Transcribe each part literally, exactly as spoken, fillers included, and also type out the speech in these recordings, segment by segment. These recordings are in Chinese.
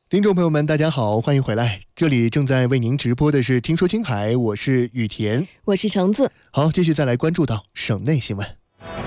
听众朋友们大家好，欢迎回来，这里正在为您直播的是听说青海，我是雨田， 我是橙子。 好，继续再来关注到省内新闻。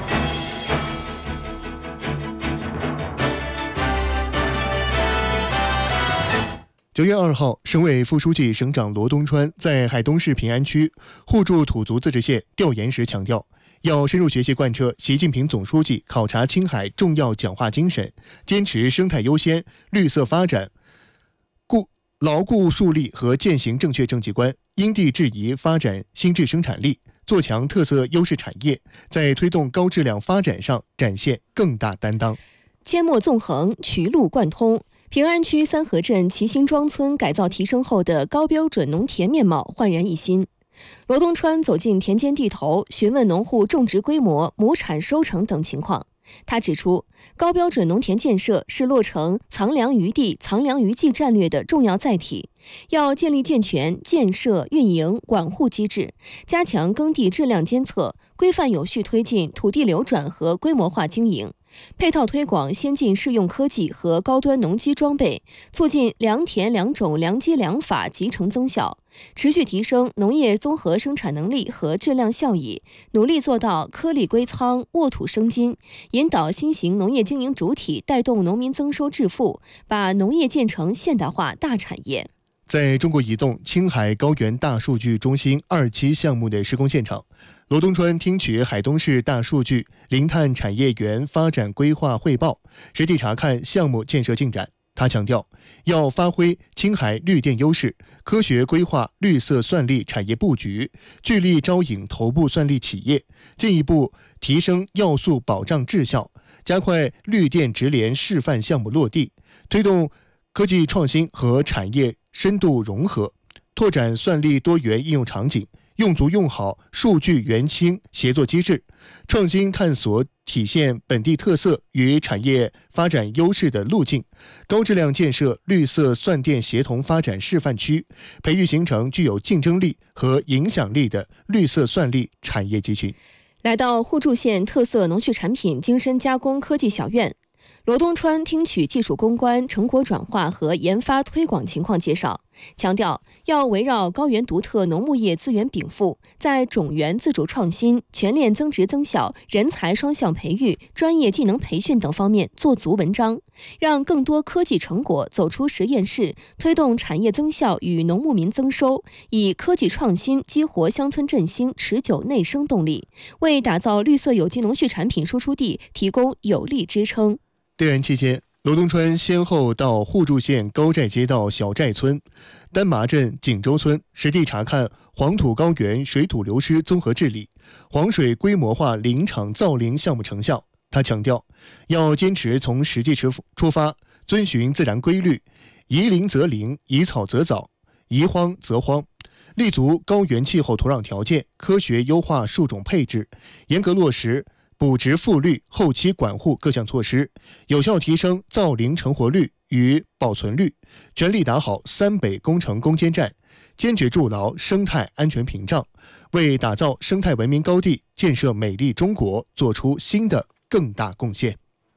九月二号，省委副书记、省长罗东川在海东市平安区互助土族自治县调研时强调，要深入学习贯彻习近平总书记考察青海重要讲话精神，坚持生态优先、绿色发展，固牢固树立和践行正确政绩观，因地制宜发展新质生产力，做强特色优势产业，在推动高质量发展上展现更大担当。 阡陌纵横，渠路贯通，平安区三河镇齐辛庄村改造提升后的高标准农田面貌焕然一新。罗东川走进田间地头，询问农户种植规模、亩产收成等情况。他指出，高标准农田建设是落成藏粮于地、藏粮于技战略的重要载体，要建立健全建设、运营、管护机制，加强耕地质量监测，规范有序推进土地流转和规模化经营，配套推广先进适用科技和高端农机装备，促进良田良种良机良法集成增效，持续提升农业综合生产能力和质量效益，努力做到颗粒归仓、沃土生金，引导新型农业经营主体带动农民增收致富，把农业建成现代化大产业。 在中国移动青海高原大数据中心二期项目的施工现场，罗东川听取海东市大数据零碳产业园发展规划汇报，实地查看项目建设进展。他强调，要发挥青海绿电优势，科学规划绿色算力产业布局，聚力招引头部算力企业，进一步提升要素保障质效，加快绿电直联示范项目落地，推动科技创新和产业深度融合，拓展算力多元应用场景，用足用好数据元氢协作机制，创新探索体现本地特色与产业发展优势的路径，高质量建设绿色算电协同发展示范区，培育形成具有竞争力和影响力的绿色算力产业集群。 来到互助县特色农畜产品精深加工科技小院，罗东川听取技术攻关、成果转化和研发推广情况介绍，强调要围绕高原独特农牧业资源禀赋，在种源自主创新、全链增值增效、人才双向培育、专业技能培训等方面做足文章，让更多科技成果走出实验室，推动产业增效与农牧民增收，以科技创新激活乡村振兴持久内生动力，为打造绿色有机农畜产品输出地提供有力支撑。 调研期间，罗东川先后到互助县高寨街道小寨村、丹麻镇锦州村，实地查看黄土高原水土流失综合治理、黄水规模化林场造林项目成效。他强调，要坚持从实际出发，遵循自然规律，宜林则林，宜草则藻，宜荒则荒，立足高原气候土壤条件，科学优化树种配置，严格落实补植复绿、后期管护各项措施，有效提升造林成活率与保存率，全力打好三北工程攻坚战，坚决筑牢生态安全屏障，为打造生态文明高地、建设美丽中国做出新的更大贡献。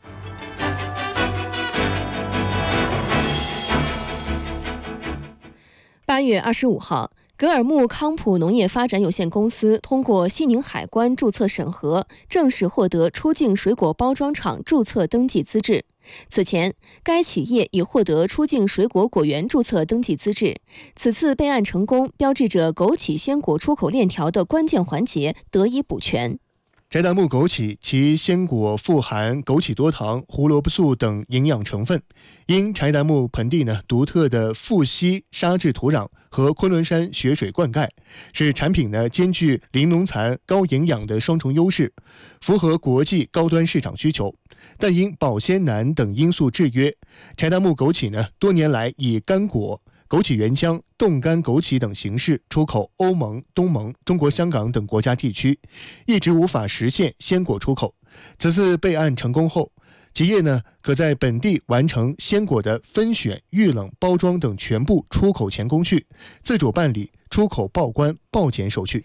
八月二十五号，格尔木康普农业发展有限公司通过西宁海关注册审核，正式获得出境水果包装厂注册登记资质。此前，该企业已获得出境水果果园注册登记资质。此次备案成功，标志着枸杞鲜果出口链条的关键环节得以补全。 柴达木枸杞其鲜果富含枸杞多糖、胡萝卜素等营养成分，因柴达木盆地呢独特的富硒沙质土壤和昆仑山雪水灌溉，使产品呢兼具零农残、高营养的双重优势，符合国际高端市场需求。但因保鲜难等因素制约，柴达木枸杞呢多年来以干果、枸杞原浆、冻干枸杞等形式出口欧盟、东盟、中国香港等国家地区，一直无法实现鲜果出口。此次备案成功后，企业呢可在本地完成鲜果的分选、预冷、包装等全部出口前工序，自主办理出口报关、报检手续。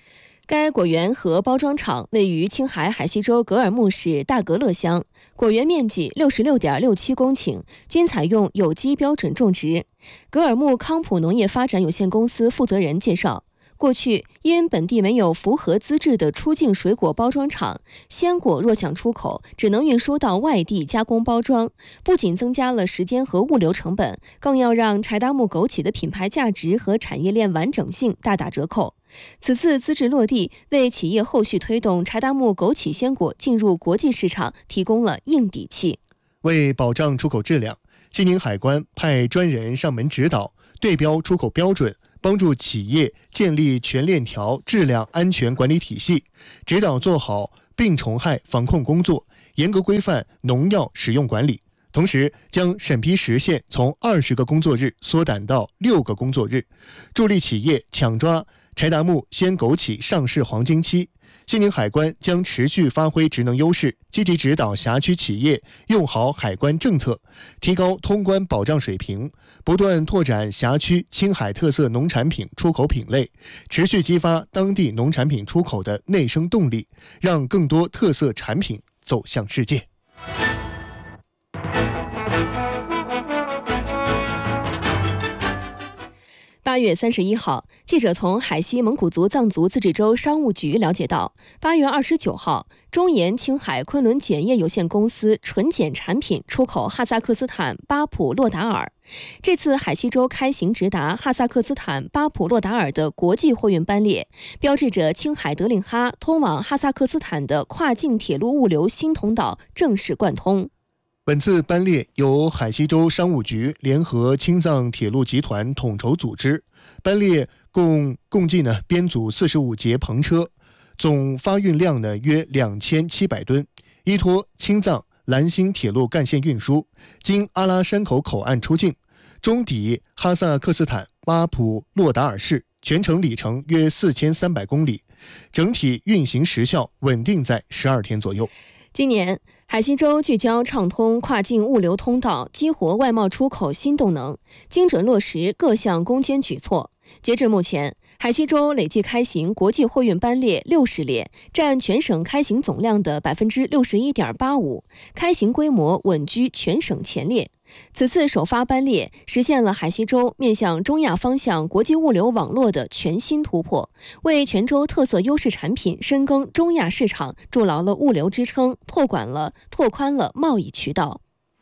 该果园和包装厂位于青海海西州格尔木市大格勒乡，果园面积六十六点六七公顷，均采用有机标准种植。格尔木康普农业发展有限公司负责人介绍，过去因本地没有符合资质的出境水果包装厂，鲜果若想出口，只能运输到外地加工包装，不仅增加了时间和物流成本，更要让柴达木枸杞的品牌价值和产业链完整性大打折扣。此次资质落地，为企业后续推动柴达木枸杞鲜果进入国际市场提供了硬底气。 为保障出口质量，西宁海关派专人上门指导，对标出口标准，帮助企业建立全链条质量安全管理体系，指导做好病虫害防控工作，严格规范农药使用管理。同时，将审批时限从二十个工作日缩短到六个工作日，助力企业抢抓柴达木鲜枸杞上市黄金期。西宁海关将持续发挥职能优势，积极指导辖区企业用好海关政策，提高通关保障水平，不断拓展辖区青海特色农产品出口品类，持续激发当地农产品出口的内生动力，让更多特色产品走向世界。 八月三十一号，记者从海西蒙古族藏族自治州商务局了解到，八月二十九号，中盐青海昆仑碱业有限公司纯碱产品出口哈萨克斯坦巴普洛达尔。这次海西州开行直达哈萨克斯坦巴普洛达尔的国际货运班列，标志着青海德令哈通往哈萨克斯坦的跨境铁路物流新通道正式贯通。 本次班列由海西州商务局联合青藏铁路集团统筹组织，班列共共计呢编组四十五节篷车，总发运量呢约两千七百吨，依托青藏兰新铁路干线运输，经阿拉山口口岸出境，终抵哈萨克斯坦巴普洛达尔市，全程里程约四千三百公里，整体运行时效稳定在十二天左右。 今年，海西州聚焦畅通跨境物流通道，激活外贸出口新动能，精准落实各项攻坚举措。截至目前，海西州累计开行国际货运班列六十列，占全省开行总量的百分之六十一点八五，开行规模稳居全省前列。此次首发班列实现了海西州面向中亚方向国际物流网络的全新突破，为全州特色优势产品深耕中亚市场筑牢了物流支撑，拓广了拓宽了贸易渠道。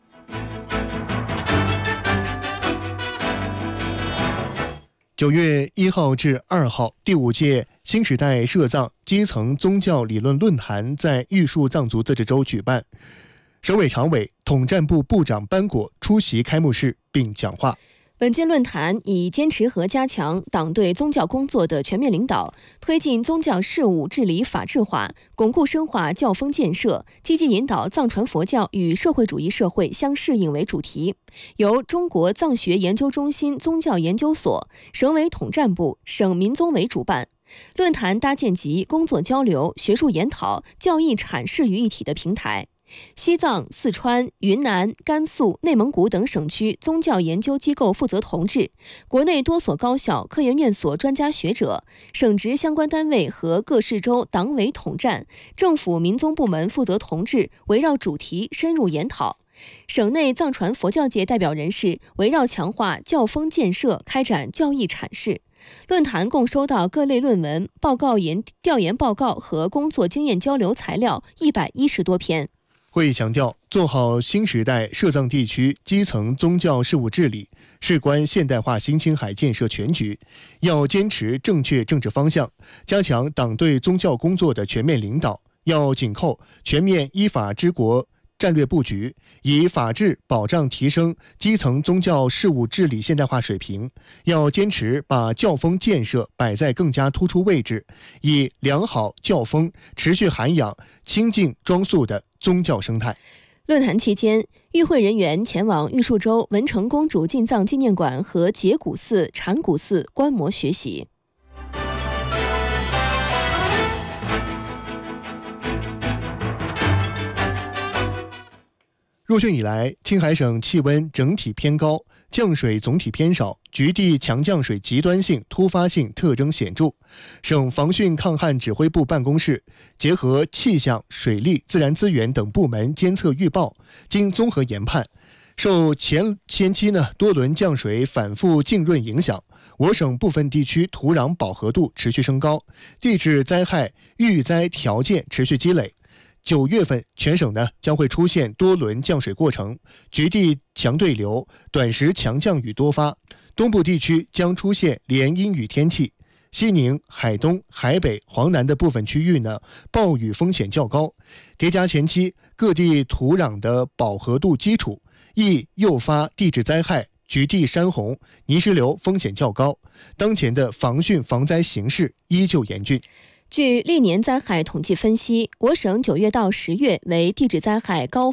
九月一号至二号，第五届新时代涉藏基层宗教理论论坛在玉树藏族自治州举办。省委常委、统战部部长班果出席开幕式并讲话。 本届论坛以坚持和加强党对宗教工作的全面领导，推进宗教事务治理法治化，巩固深化教风建设，积极引导藏传佛教与社会主义社会相适应为主题，由中国藏学研究中心宗教研究所、省委统战部、省民宗委主办。论坛搭建集工作交流、学术研讨、教义阐释于一体的平台。西藏、四川、云南、甘肃、内蒙古等省区宗教研究机构负责同志，国内多所高校、科研院所专家学者，省直相关单位和各市州党委统战、政府民宗部门负责同志围绕主题深入研讨。省内藏传佛教界代表人士围绕强化教风建设开展教义阐释。论坛共收到各类论文、报告研调研报告和工作经验交流材料一百一十多篇。 会议强调，做好新时代涉藏地区基层宗教事务治理，事关现代化新青海建设全局，要坚持正确政治方向，加强党对宗教工作的全面领导，要紧扣全面依法治国战略布局，以法治保障提升基层宗教事务治理现代化水平，要坚持把教风建设摆在更加突出位置，以良好教风持续涵养清净庄肃的宗教生态。 论坛期间，与会人员前往玉树州文成公主进藏纪念馆和结古寺、禅古寺观摩学习。入汛以来，青海省气温整体偏高， 降水总体偏少，局地强降水极端性、突发性特征显著。省防汛抗旱指挥部办公室结合气象、水利、自然资源等部门监测预报，经综合研判，受前前期呢多轮降水反复浸润影响，我省部分地区土壤饱和度持续升高，地质灾害预灾条件持续积累。九月份，全省呢将会出现多轮降水过程，局地强对流，短时强降雨多发。东部地区将出现连阴雨天气，西宁、海东、海北、黄南的部分区域呢，暴雨风险较高。叠加前期各地土壤的饱和度基础，易诱发地质灾害、局地山洪、泥石流风险较高。当前的防汛防灾形势依旧严峻。 据历年灾害统计分析，我省九月到十月为地质灾害高